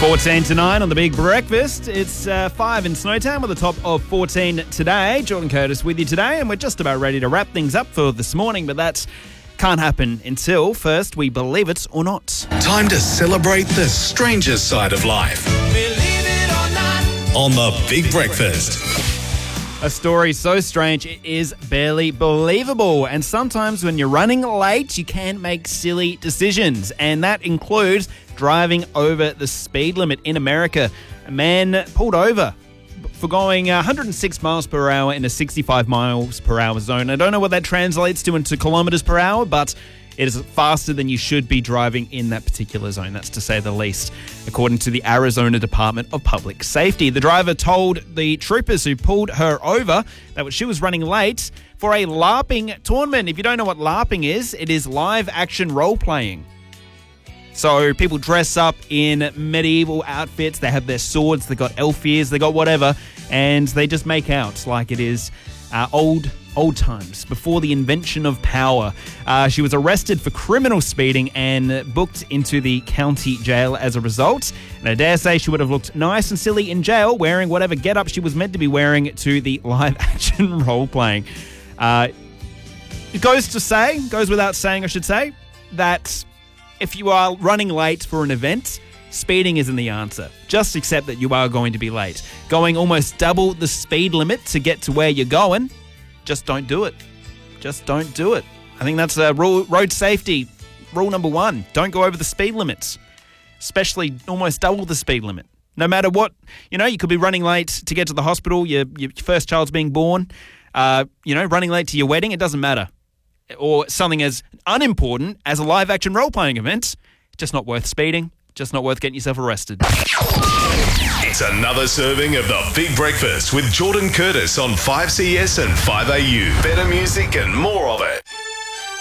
14 to 9 on the Big Breakfast. It's 5 in Snowtown with a top of 14 today. Jordan Curtis with you today, and we're just about ready to wrap things up for this morning, but that can't happen until first we believe it or not. Time to celebrate the stranger side of life. Believe it or not. On the Big Breakfast. A story so strange it is barely believable, and sometimes when you're running late you can make silly decisions, and that includes driving over the speed limit in America. A man pulled over for going 106 miles per hour in a 65 miles per hour zone. I don't know what that translates to into kilometers per hour, but it is faster than you should be driving in that particular zone, that's to say the least, according to the Arizona Department of Public Safety. The driver told the troopers who pulled her over that she was running late for a LARPing tournament. If you don't know what LARPing is, it is live action role-playing. So people dress up in medieval outfits, they have their swords, they got elf ears, they got whatever, and they just make out like it is old times, before the invention of power. She was arrested for criminal speeding and booked into the county jail as a result. And I dare say she would have looked nice and silly in jail wearing whatever getup she was meant to be wearing to the live action role-playing. It goes without saying, I should say, that if you are running late for an event, speeding isn't the answer. Just accept that you are going to be late. Going almost double the speed limit to get to where you're going, just don't do it. Just don't do it. I think that's road safety rule number 1. Don't go over the speed limits, especially almost double the speed limit. No matter what, you could be running late to get to the hospital, your first child's being born, running late to your wedding, it doesn't matter. Or something as unimportant as a live-action role-playing event, just not worth speeding, just not worth getting yourself arrested. It's another serving of the Big Breakfast with Jordan Curtis on 5CS and 5AU. Better music and more of it.